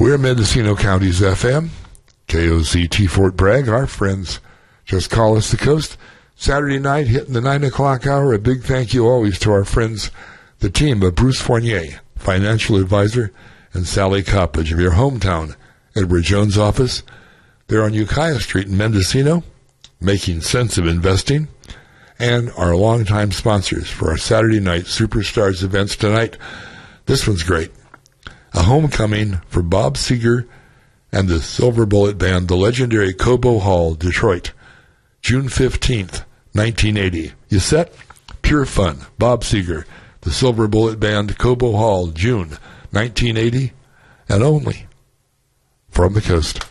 We're Mendocino County's FM, KOCT Fort Bragg. Our friends just call us the coast. Saturday night, hitting the 9 o'clock hour. A big thank you always to our friends, the team of Bruce Fournier, financial advisor, and Sally Coppage of your hometown, Edward Jones office. They're on Ukiah Street in Mendocino, making sense of investing, and our longtime sponsors for our Saturday night Superstars events tonight. This one's great. A homecoming for Bob Seger and the Silver Bullet Band, the legendary Cobo Hall, Detroit, June 15th, 1980. You set? Pure fun. Bob Seger, the Silver Bullet Band, Cobo Hall, June 1980, and only from the coast.